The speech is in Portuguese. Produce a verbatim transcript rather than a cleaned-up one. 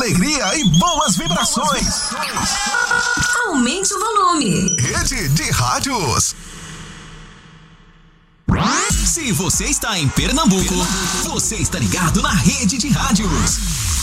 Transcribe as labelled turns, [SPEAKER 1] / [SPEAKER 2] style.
[SPEAKER 1] alegria e boas vibrações.
[SPEAKER 2] Aumente o volume.
[SPEAKER 1] Rede de Rádios.
[SPEAKER 3] Se você está em Pernambuco, você está ligado na Rede de Rádios.